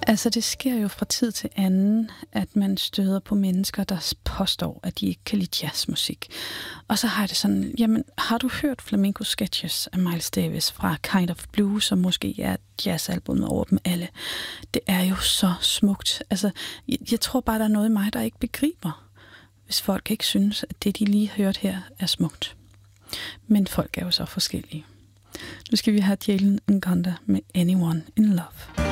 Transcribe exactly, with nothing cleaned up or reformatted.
Altså, det sker jo fra tid til anden, at man støder på mennesker, der påstår, at de ikke kan lide jazzmusik. Og så har jeg det sådan, jamen, har du hørt Flamenco Sketches af Miles Davis fra Kind of Blue, som måske er jazzalbummet over dem alle? Det er jo så smukt. Altså, jeg, jeg tror bare, der er noget i mig, der ikke begriber, hvis folk ikke synes, at det, de lige har hørt her, er smukt. Men folk er jo så forskellige. Nu skal vi have Jalen Ngonda med Anyone in Love.